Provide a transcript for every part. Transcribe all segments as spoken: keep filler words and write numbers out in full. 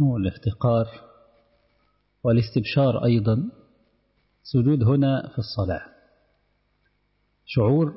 والافتقار والاستبشار أيضا. سجود هنا في الصلاة شعور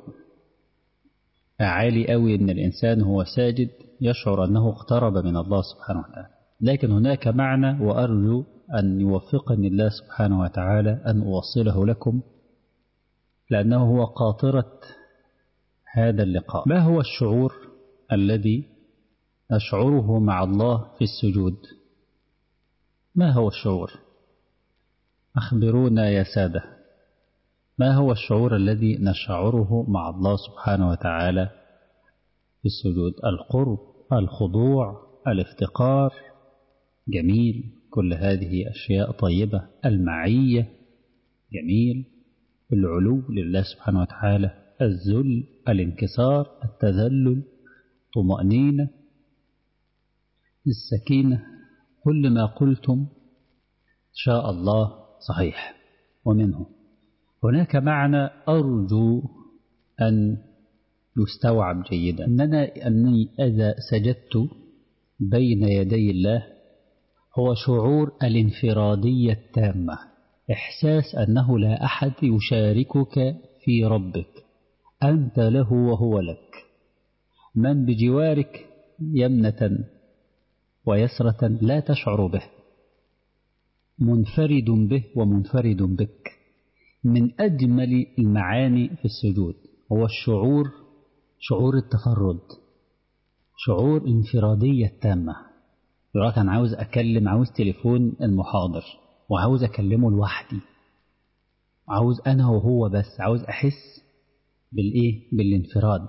عالي قوي إن الإنسان هو ساجد يشعر أنه اقترب من الله سبحانه وتعالى. لكن هناك معنى وأرجو أن يوفقني الله سبحانه وتعالى أن أوصله لكم، لأنه هو قاطرة هذا اللقاء. ما هو الشعور الذي أشعره مع الله في السجود؟ ما هو الشعور؟ أخبرونا يا سادة، ما هو الشعور الذي نشعره مع الله سبحانه وتعالى في السجود؟ القرب، الخضوع، الافتقار، جميل، كل هذه أشياء طيبة. المعية، جميل. العلو لله سبحانه وتعالى، الذل، الانكسار، التذلل، طمأنينة، السكينة، كل ما قلتم شاء الله صحيح. ومنه هناك معنى أرجو أن يستوعب جيدا، أننا أني إذا سجدت بين يدي الله هو شعور الانفرادية التامة، إحساس أنه لا أحد يشاركك في ربك، أنت له وهو لك. من بجوارك يمنة ويسرة لا تشعر به، منفرد به ومنفرد بك. من أجمل المعاني في السجود هو الشعور، شعور التفرد، شعور الانفرادية التامة. يقولك أنا عاوز أكلم، عاوز تليفون المحاضر وعاوز أكلمه لوحدي، عاوز أنا وهو بس، عاوز أحس بالإيه؟ بالانفراد.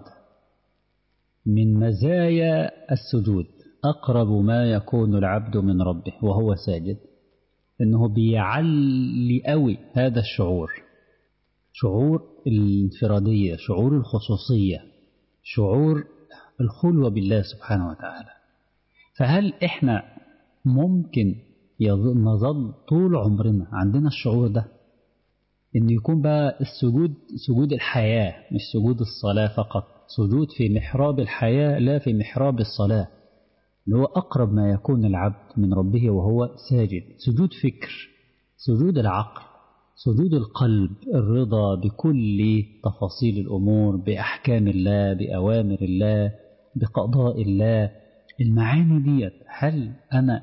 من مزايا السجود أقرب ما يكون العبد من ربه وهو ساجد، إنه بيعلي قوي هذا الشعور، شعور الانفرادية، شعور الخصوصية، شعور الخلوة بالله سبحانه وتعالى. فهل إحنا ممكن نظل طول عمرنا عندنا الشعور ده؟ إن يكون بقى السجود سجود الحياة، مش سجود الصلاة فقط، سجود في محراب الحياة لا في محراب الصلاة، اللي هو أقرب ما يكون العبد من ربه وهو ساجد. سجود فكر، سجود العقل، سجود القلب، الرضا بكل تفاصيل الأمور، بأحكام الله، بأوامر الله، بقضاء الله. المعاني ديت هل أنا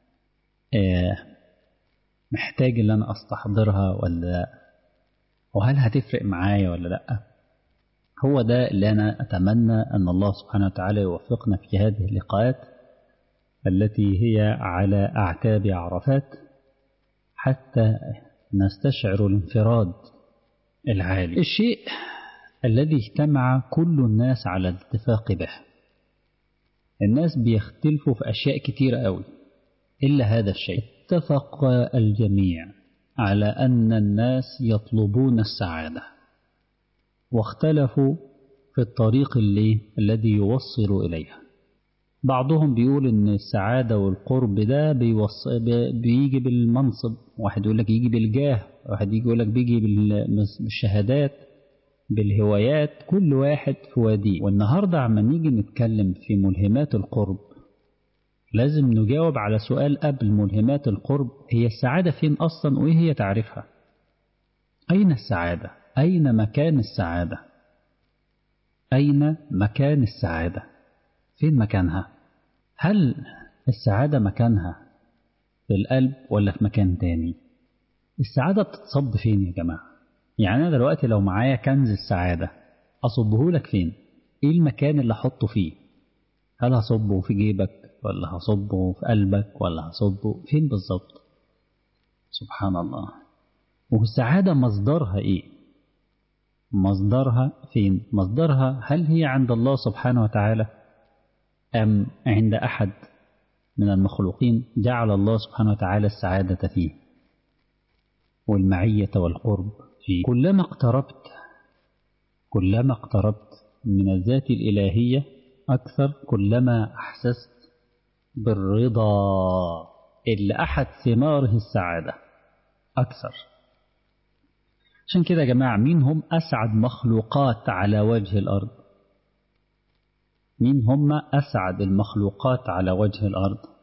آه محتاج أن أنا أستحضرها ولا لا؟ وهل هتفرق معايا ولا لا؟ هو ده اللي أنا أتمنى أن الله سبحانه وتعالى يوفقنا في هذه اللقاءات التي هي على أعتاب عرفات، حتى نستشعر الانفراد العالي، الشيء الذي اجتمع كل الناس على الاتفاق به. الناس بيختلفوا في أشياء كتيرة قوي إلا هذا الشيء. اتفق الجميع على أن الناس يطلبون السعادة، واختلفوا في الطريق اللي الذي يوصل إليها. بعضهم بيقول إن السعادة والقرب ده بيجي بالمنصب، واحد يقول لك يجي بالجاه، واحد يقول لك بيجي بالشهادات، بالهوايات، كل واحد في واديه. والنهاردة عما نيجي نتكلم في ملهمات القرب لازم نجاوب على سؤال قبل ملهمات القرب: هي السعادة فين أصلا وإيه هي تعريفها؟ أين السعادة؟ أين مكان السعادة؟ أين مكان السعادة؟ فين مكانها؟ هل السعادة مكانها في القلب ولا في مكان تاني؟ السعادة بتتصب فين يا جماعة؟ يعني أنا دلوقتي لو معايا كنز السعادة أصبه لك فين؟ إيه المكان اللي أحطه فيه؟ هل هصبه في جيبك ولا هصبه في قلبك ولا هصبه فين بالظبط؟ سبحان الله. والسعادة مصدرها إيه؟ مصدرها فين؟ مصدرها هل هي عند الله سبحانه وتعالى أم عند أحد من المخلوقين جعل الله سبحانه وتعالى السعادة فيه والمعية والقرب فيه؟ كلما اقتربت كلما اقتربت من الذات الإلهية أكثر، كلما أحسست بالرضا اللي أحد ثماره السعادة أكثر. عشان كده يا جماعة، مين هم أسعد مخلوقات على وجه الأرض؟ مين هم أسعد المخلوقات على وجه الأرض؟